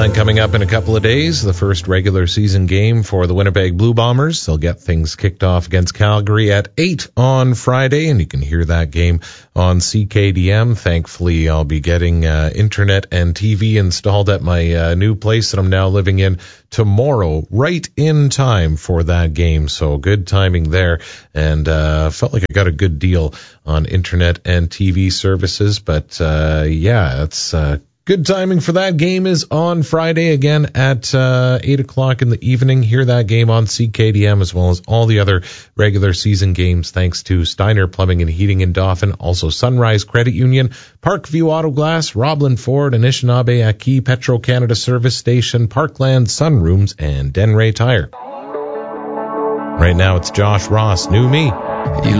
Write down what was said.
deadline coming up in a couple of days, the first regular season game for the Winnipeg Blue Bombers. They'll get things kicked off against Calgary at 8 on Friday, and you can hear that game on CKDM. Thankfully, I'll be getting internet and TV installed at my new place that I'm now living in tomorrow, right in time for that game. So good timing there, and felt like I got a good deal on internet and TV services. But yeah, it's good timing for that. Game is on Friday again at 8 o'clock in the evening. Hear that game on CKDM as well as all the other regular season games thanks to Steiner Plumbing and Heating in Dauphin, also Sunrise Credit Union, Parkview Auto Glass, Roblin Ford, Anishinaabe Aki, Petro-Canada Service Station, Parkland Sunrooms, and Denray Tire. Right now it's Josh Ross, New Me.